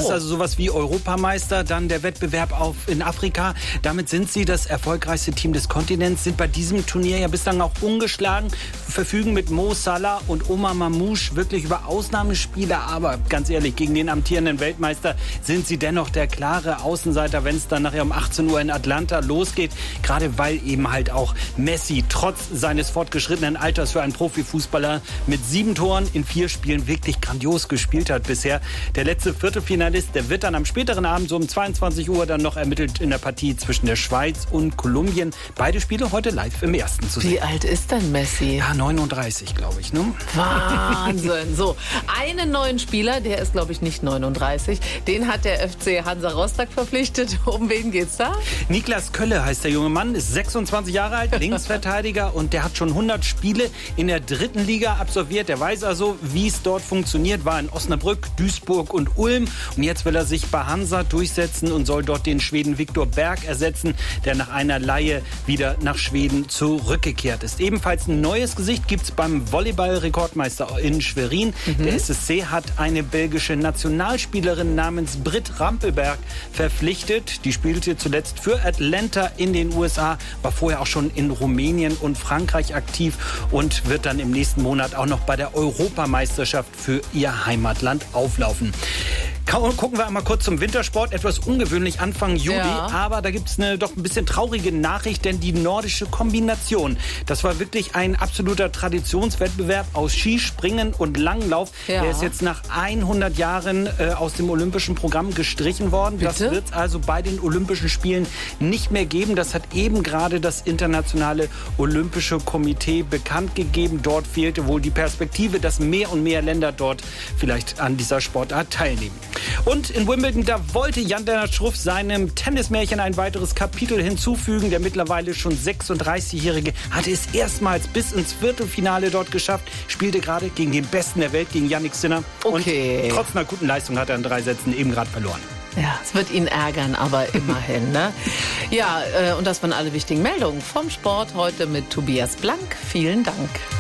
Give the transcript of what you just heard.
ist also sowas wie Europameister, dann der Wettbewerb in Afrika. Damit sind sie das erfolgreichste Team des Kontinents, sind bei diesem Turnier ja bislang auch ungeschlagen, verfügen mit Mo Salah und Omar Mamouche wirklich über Ausnahmespieler. Aber ganz ehrlich, gegen den amtierenden Weltmeister sind sie dennoch der klare Außenseiter, wenn es dann nachher um 18 Uhr in Atlanta losgeht. Gerade weil eben halt auch Messi trotz seines fortgeschrittenen Alters für einen Profifußballer mit 7 Toren in 4 Spielen wirklich grandios gespielt hat bisher. Der letzte Viertelfinalist, der wird dann am späteren Abend so um 22 Uhr dann noch ermittelt in der Partie zwischen der Schweiz und Kolumbien. Beide Spiele heute live im ersten zu sehen. Wie alt ist denn Messi? Ja, 39, glaube ich. Ne? Wahnsinn. So, einen neuen Spieler, der ist, glaube ich, nicht 39. Den hat der FC Hansa Rostock verpflichtet. Um wen geht's da? Niklas Kölle heißt der junge Mann, ist 26 Jahre alt, Linksverteidiger und der hat schon 100 Spiele in der 3. Liga absolviert. Der weiß also, wie es dort funktioniert, war in Osnabrück, Duisburg und Ulm. Und jetzt will er sich bei Hansa durchsetzen und soll dort den Schweden Viktor Berg ersetzen, der nach einer Leihe wieder nach Schweden zurückgekehrt ist. Ebenfalls ein neues Gesicht gibt es beim Volleyball-Rekordmeister in Schwerin. Der SSC hat eine belgische Nationalspielerin namens Britt Rampelberg verpflichtet. Die spielte zuletzt für Atlanta in den USA, war vorher auch schon in Rumänien und Frankreich aktiv und wird dann im nächsten Monat auch noch bei der Europameisterschaft für ihr Heimatland auflaufen. Gucken wir einmal kurz zum Wintersport. Etwas ungewöhnlich Anfang Juli, aber da gibt es eine doch ein bisschen traurige Nachricht, denn die nordische Kombination, das war wirklich ein absoluter Traditionswettbewerb aus Skispringen und Langlauf. Der ist jetzt nach 100 Jahren aus dem olympischen Programm gestrichen worden. Bitte? Das wird es also bei den Olympischen Spielen nicht mehr geben. Das hat eben gerade das Internationale Olympische Komitee bekannt gegeben. Dort fehlte wohl die Perspektive, dass mehr und mehr Länder dort vielleicht an dieser Sportart teilnehmen. Und in Wimbledon, da wollte Jan-Lennart Struff seinem Tennismärchen ein weiteres Kapitel hinzufügen. Der mittlerweile schon 36-Jährige hatte es erstmals bis ins Viertelfinale dort geschafft, spielte gerade gegen den Besten der Welt, gegen Jannik Sinner. Okay. Und trotz einer guten Leistung hat er in 3 Sätzen eben gerade verloren. Ja, es wird ihn ärgern, aber immerhin. Ne? Ja, und das waren alle wichtigen Meldungen vom Sport heute mit Tobias Blank. Vielen Dank.